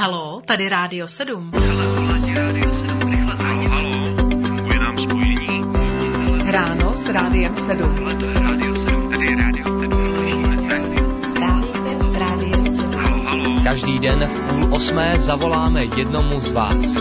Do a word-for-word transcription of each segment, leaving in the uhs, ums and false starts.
Haló, tady Rádio sedm. Ráno s Rádiem sedm. Každý den v půl osmé zavoláme jednomu z vás.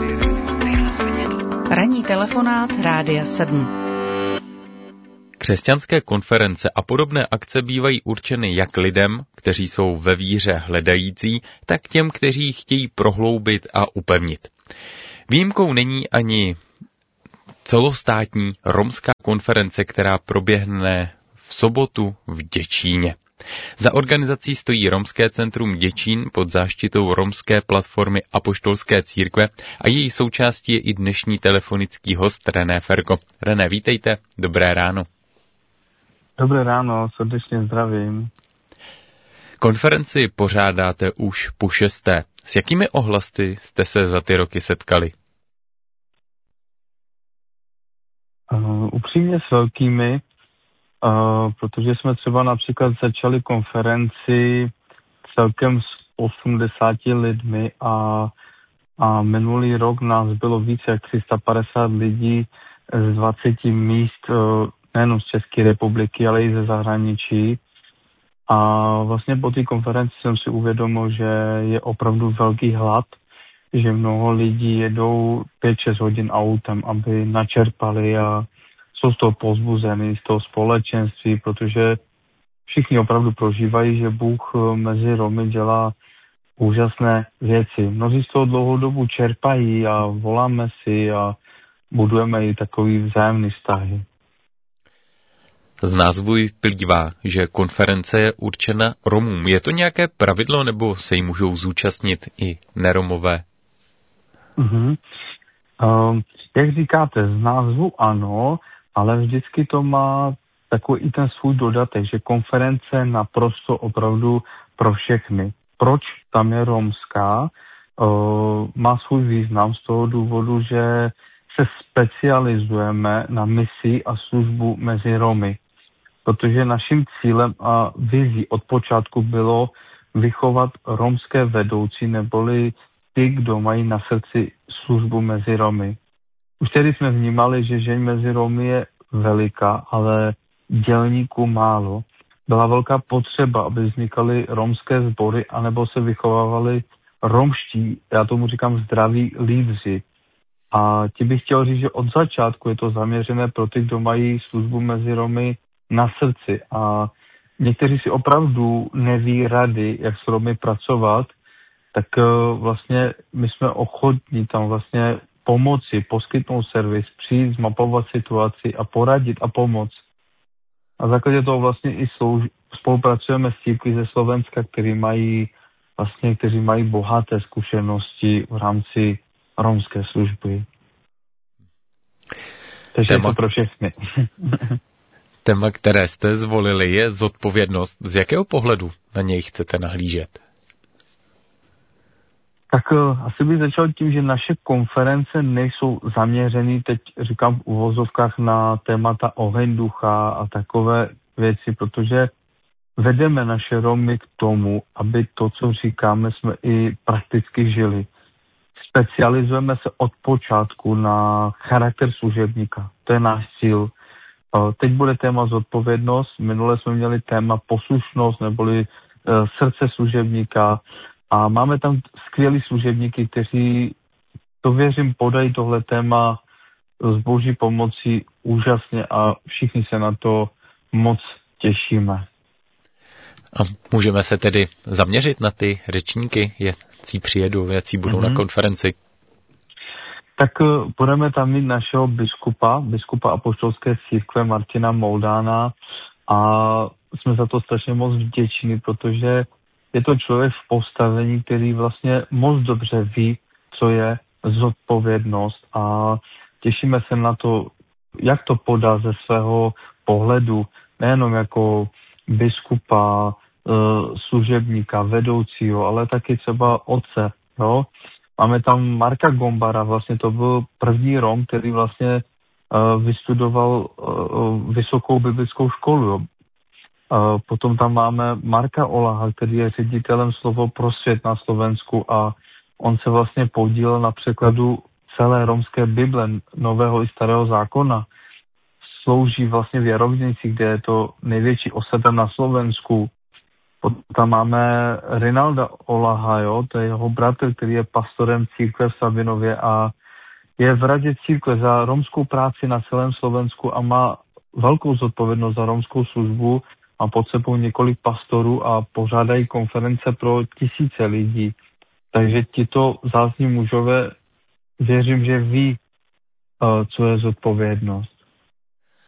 Ranní telefonát Rádia sedm. Křesťanské konference a podobné akce bývají určeny jak lidem, kteří jsou ve víře hledající, tak těm, kteří chtějí prohloubit a upevnit. Výjimkou není ani celostátní romská konference, která proběhne v sobotu v Děčíně. Za organizací stojí Romské centrum Děčín pod záštitou romské platformy Apoštolské církve a její součástí je i dnešní telefonický host René Ferko. René, vítejte, dobré ráno. Dobré ráno, srdečně zdravím. Konferenci pořádáte už po šesté. S jakými ohlasy jste se za ty roky setkali? Uh, upřímně s velkými, uh, protože jsme třeba například začali konferenci celkem s osmdesáti lidmi a, a minulý rok nás bylo více jak tři sta padesát lidí z dvaceti míst, uh, nejenom z České republiky, ale i ze zahraničí. A vlastně po té konferenci jsem si uvědomil, že je opravdu velký hlad, že mnoho lidí jedou pět šest hodin autem, aby načerpali a jsou z toho povzbuzení, z toho společenství, protože všichni opravdu prožívají, že Bůh mezi Romy dělá úžasné věci. Mnozí z toho dlouhou dobu čerpají a voláme si a budujeme i takový vzájemný vztahy. Z názvu vyplývá, že konference je určena Romům. Je to nějaké pravidlo, nebo se jí můžou zúčastnit i neromové? Uh-huh. Uh, jak říkáte, z názvu ano, ale vždycky to má takový i ten svůj dodatek, že konference naprosto opravdu pro všechny. Proč tam je romská? Uh, má svůj význam z toho důvodu, že se specializujeme na misi a službu mezi Romy. Protože naším cílem a vizí od počátku bylo vychovat romské vedoucí, neboli ty, kdo mají na srdci službu mezi Romy. Už tedy jsme vnímali, že žeň mezi Romy je veliká, ale dělníků málo. Byla velká potřeba, aby vznikaly romské sbory, anebo se vychovávali romští, já tomu říkám zdraví lídři. A ti bych chtěl říct, že od začátku je to zaměřené pro ty, kdo mají službu mezi Romy na srdci. A někteří si opravdu neví rady, jak s Romy pracovat, tak vlastně my jsme ochotní tam vlastně pomoci, poskytnout servis, přijít, zmapovat situaci a poradit a pomoct. A v základě toho vlastně i slouž- spolupracujeme s církví ze Slovenska, kteří mají vlastně, kteří mají bohaté zkušenosti v rámci romské služby. Takže Téma, je to pro všechny. Téma, které jste zvolili, je zodpovědnost. Z jakého pohledu na něj chcete nahlížet? Tak uh, asi bych začal tím, že naše konference nejsou zaměřený, teď říkám v uvozovkách, na témata oheň ducha a takové věci, protože vedeme naše Romy k tomu, aby to, co říkáme, jsme i prakticky žili. Specializujeme se od počátku na charakter služebníka. To je náš cíl. Teď bude téma zodpovědnost. Minule jsme měli téma poslušnost neboli srdce služebníka. A máme tam skvělí služebníky, kteří, to věřím, podají tohle téma s boží pomocí úžasně a všichni se na to moc těšíme. A můžeme se tedy zaměřit na ty řečníky, jací přijedou, jací budou mm-hmm. na konferenci? Tak budeme tam mít našeho biskupa, biskupa Apoštolské církve Martina Moldána a jsme za to strašně moc vděční, protože je to člověk v postavení, který vlastně moc dobře ví, co je zodpovědnost a těšíme se na to, jak to podá ze svého pohledu, nejenom jako biskupa, služebníka, vedoucího, ale taky třeba otce. Jo? Máme tam Marka Gombara, vlastně to byl první Rom, který vlastně vystudoval vysokou biblickou školu. Jo? Potom tam máme Marka Olaha, který je ředitelem Slovo pro svět na Slovensku a On se vlastně podílel na překladu celé romské Bible, Nového i Starého zákona. Slouží vlastně v Jarovnici, kde je to největší osada na Slovensku. Tam máme Rinalda Olaha, jo, to je jeho bratr, který je pastorem církve v Savinově a je v radě církve za romskou práci na celém Slovensku a má velkou zodpovědnost za romskou službu a pod sebou několik pastorů a pořádají konference pro tisíce lidí. Takže tito vzácní mužové, věřím, že ví, co je zodpovědnost.